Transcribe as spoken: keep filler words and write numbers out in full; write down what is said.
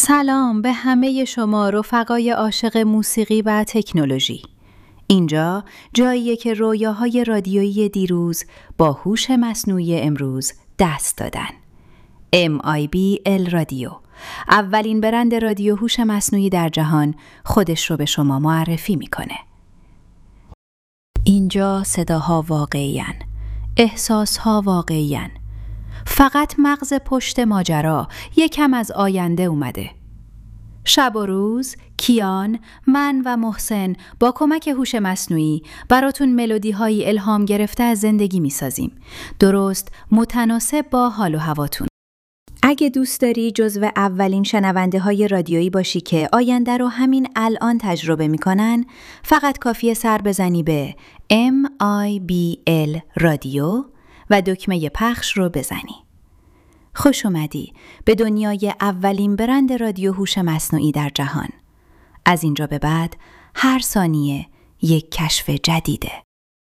سلام به همه شما رفقای عاشق موسیقی و تکنولوژی. اینجا جاییه که رویاهای رادیویی دیروز با هوش مصنوعی امروز دست دادن. ام آی بی ال رادیو، اولین برند رادیو هوش مصنوعی در جهان، خودش رو به شما معرفی میکنه. اینجا صداها واقعی‌اند، احساسها واقعی‌اند. فقط مغز پشت ماجرا یکم از آینده اومده. شب و روز کیان، من و محسن با کمک هوش مصنوعی براتون ملودی های الهام گرفته از زندگی میسازیم، درست متناسب با حال و هواتون. اگه دوست داری جزو اولین شنونده های رادیویی باشی که آینده رو همین الان تجربه میکنن، فقط کافیه سر بزنی به ام آی بی ال رادیو و دکمه پخش رو بزنی. خوش اومدی به دنیای اولین برند رادیو هوش مصنوعی در جهان. از اینجا به بعد هر ثانیه یک کشف جدیده.